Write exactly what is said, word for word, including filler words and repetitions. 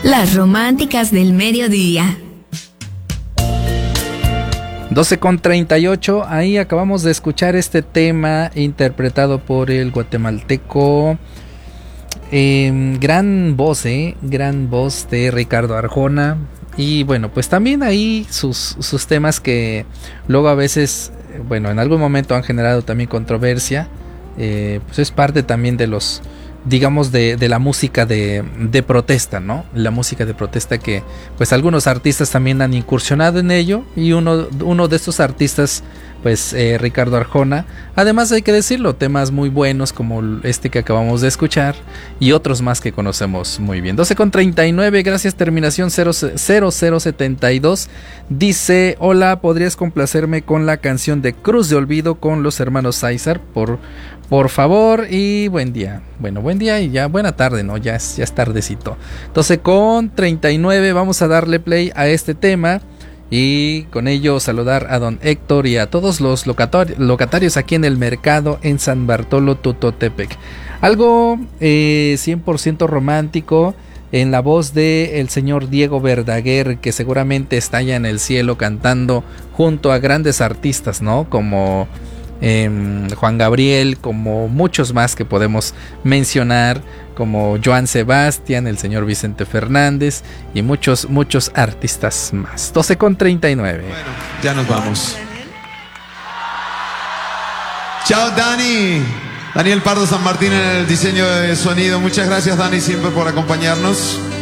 Las románticas del mediodía. doce con treinta y ocho, ahí acabamos de escuchar este tema interpretado por el guatemalteco. Eh, gran voz, eh, gran voz de Ricardo Arjona. Y bueno, pues también ahí sus, sus temas que luego a veces, bueno, en algún momento han generado también controversia. Eh, pues es parte también de los, digamos, de, de la música de, de protesta, ¿no? La música de protesta que, pues, algunos artistas también han incursionado en ello. Y uno, uno de estos artistas, pues, eh, Ricardo Arjona. Además, hay que decirlo, temas muy buenos como este que acabamos de escuchar y otros más que conocemos muy bien. doce con treinta y nueve, gracias, terminación cero cero setenta y dos. Dice, hola, ¿podrías complacerme con la canción de Cruz de Olvido con los hermanos César? Por... Por favor, y buen día. Bueno, buen día y ya buena tarde, ¿no? Ya es, ya es tardecito. Entonces, con treinta y nueve vamos a darle play a este tema. Y con ello saludar a don Héctor y a todos los locatori- locatarios aquí en el mercado en San Bartolo Tutotepec. Algo eh, cien por ciento romántico en la voz de el señor Diego Verdaguer, que seguramente está allá en el cielo cantando junto a grandes artistas, ¿no? Como... Eh, Juan Gabriel, como muchos más que podemos mencionar, como Joan Sebastián, el señor Vicente Fernández y muchos, muchos artistas más. doce con treinta y nueve. Bueno, ya nos vamos. Chao, Dani. Daniel Pardo San Martín en el diseño de sonido. Muchas gracias, Dani, siempre por acompañarnos.